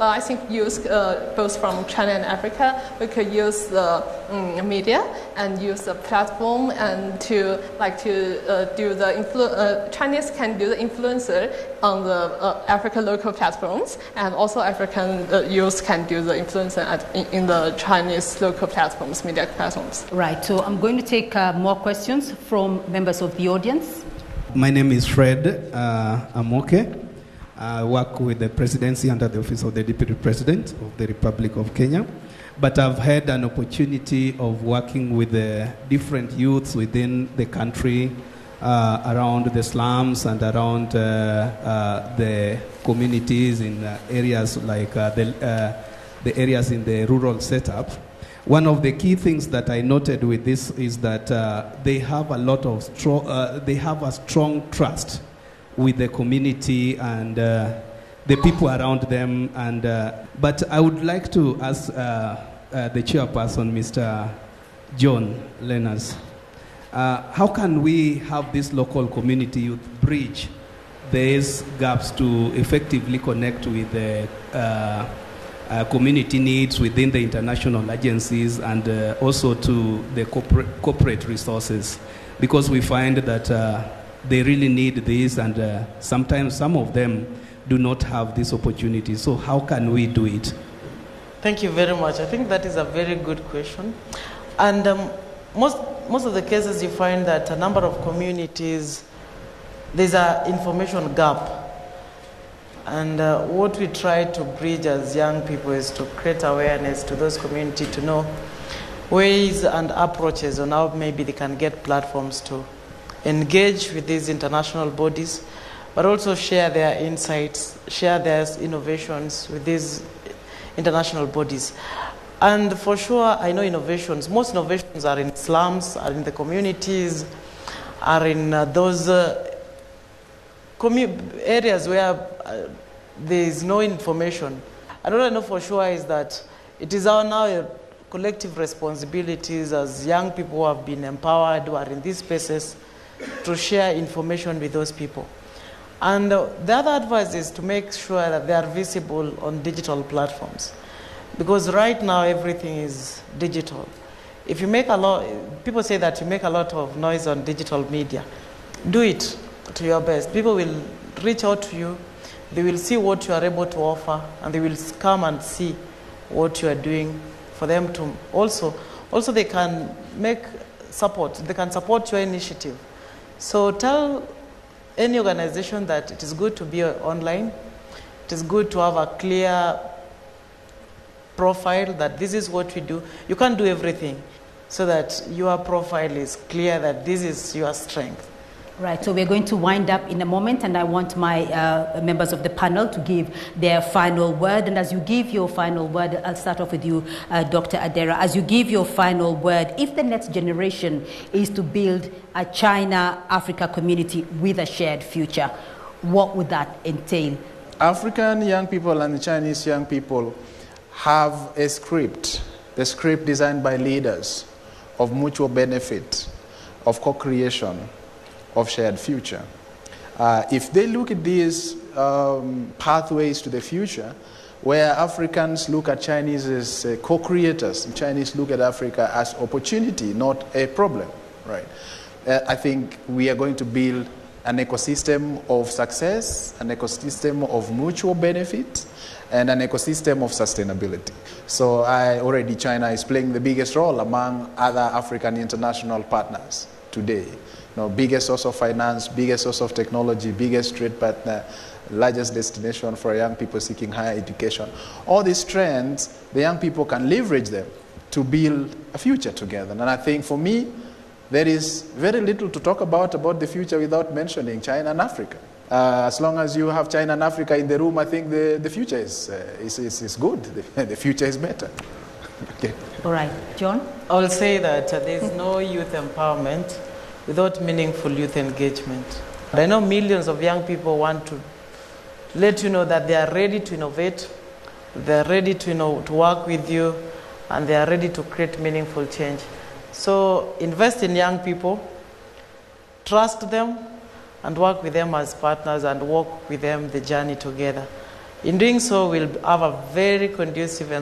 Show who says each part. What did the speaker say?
Speaker 1: I think use both from China and Africa. We could use the media and use the platform and to do the Chinese can do the influencer on the African local platforms, and also African youth can do the influencer in the Chinese local platforms, media platforms.
Speaker 2: Right. So I'm going to take more questions from members of the audience.
Speaker 3: My name is Fred Amoke. I work with the presidency under the office of the Deputy President of the Republic of Kenya. But I've had an opportunity of working with the different youths within the country, around the slums and around the communities in areas like the areas in the rural setup. One of the key things that I noted with this is that they have a strong trust with the community and the people around them. But I would like to ask the chairperson, Mr. John Lenners, how can we have this local community youth bridge these gaps to effectively connect with the community needs within the international agencies and also to the corporate resources? Because we find that they really need this, and sometimes some of them do not have this opportunity. So how can we do it?
Speaker 4: Thank you very much. I think that is a very good question. And most of the cases you find that a number of communities, there's an information gap. And what we try to bridge as young people is to create awareness to those communities to know ways and approaches on how maybe they can get platforms to engage with these international bodies, but also share their insights, share their innovations with these international bodies. And for sure, I know most innovations are in slums, are in the communities, are in those areas where there is no information. And what I know for sure is that it is now a collective responsibilities as young people who have been empowered, who are in these spaces, to share information with those people. And the other advice is to make sure that they are visible on digital platforms. Because right now everything is digital. If you make people say that you make a lot of noise on digital media. Do it to your best. People will reach out to you, they will see what you are able to offer, and they will come and see what you are doing for them to also they can they can support your initiative. So tell any organization that it is good to be online. It is good to have a clear profile that this is what we do. You can't do everything, so that your profile is clear that this is your strength.
Speaker 2: Right, so we're going to wind up in a moment, and I want my members of the panel to give their final word. And as you give your final word, I'll start off with you, Dr. Adera. As you give your final word, if the next generation is to build a China-Africa community with a shared future, what would that entail?
Speaker 5: African young people and Chinese young people have a script designed by leaders of mutual benefit, of co-creation, of shared future. If they look at these pathways to the future, where Africans look at Chinese as co-creators, and Chinese look at Africa as opportunity, not a problem, right? I think we are going to build an ecosystem of success, an ecosystem of mutual benefit, and an ecosystem of sustainability. So China is playing the biggest role among other African international partners today. Biggest source of finance, biggest source of technology, biggest trade partner, largest destination for young people seeking higher education. All these trends, the young people can leverage them to build a future together. And I think for me, there is very little to talk about the future without mentioning China and Africa. As long as you have China and Africa in the room, I think the future is good. The future is better. Okay.
Speaker 2: All right. John?
Speaker 4: I will say that there is no youth empowerment without meaningful youth engagement. I know millions of young people want to let you know that they are ready to innovate, they are ready to work with you, and they are ready to create meaningful change. So invest in young people, trust them, and work with them as partners and walk with them the journey together. In doing so, we'll have a very conducive